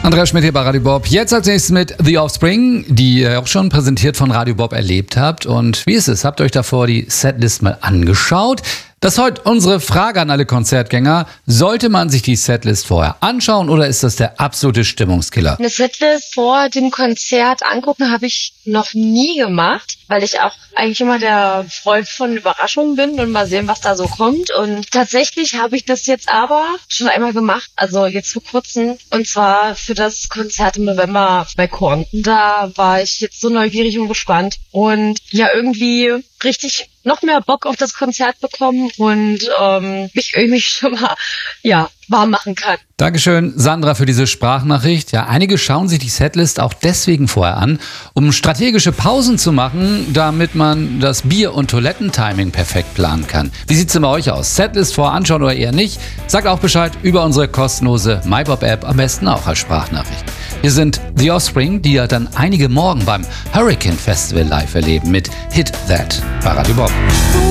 Andreas Schmidt hier bei Radio Bob. Jetzt als nächstes mit The Offspring, die ihr auch schon präsentiert von Radio Bob erlebt habt. Und wie ist es? Habt ihr euch davor die Setlist mal angeschaut? Das ist heute unsere Frage an alle Konzertgänger. Sollte man sich die Setlist vorher anschauen oder ist das der absolute Stimmungskiller? Eine Setlist vor dem Konzert angucken habe ich noch nie gemacht, weil ich auch eigentlich immer der Freund von Überraschungen bin und mal sehen, was da so kommt. Und tatsächlich habe ich das jetzt aber schon einmal gemacht, also jetzt vor kurzem, und zwar für das Konzert im November bei Korn. Da war ich jetzt so neugierig und gespannt und ja irgendwie richtig noch mehr Bock auf das Konzert bekommen und mich irgendwie schon mal warm machen kann. Dankeschön, Sandra, für diese Sprachnachricht. Ja, einige schauen sich die Setlist auch deswegen vorher an, um strategische Pausen zu machen, damit man das Bier- und Toilettentiming perfekt planen kann. Wie sieht's denn bei euch aus? Setlist vorher anschauen oder eher nicht? Sagt auch Bescheid über unsere kostenlose MyBob-App, am besten auch als Sprachnachricht. Wir sind The Offspring, die ja dann einige morgen beim Hurricane Festival live erleben mit Hit That bei Radio Bob.